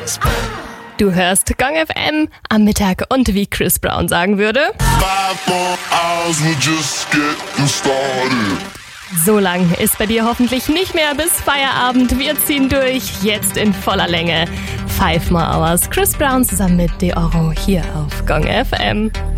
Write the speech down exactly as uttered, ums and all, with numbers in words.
Du hörst Gong F M am Mittag und wie Chris Brown sagen würde: So lang ist bei dir hoffentlich nicht mehr bis Feierabend. Wir ziehen durch, jetzt in voller Länge. Five More Hours. Chris Brown zusammen mit De Oro hier auf Gong F M.